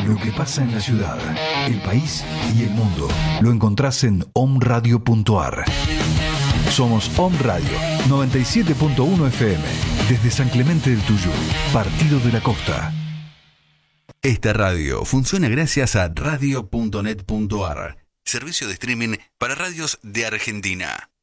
Lo que pasa en la ciudad, el país y el mundo lo encontrás en omradio.ar. Somos Om Radio 97.1 FM desde San Clemente del Tuyú, Partido de la Costa. Esta radio funciona gracias a radio.net.ar, servicio de streaming para radios de Argentina.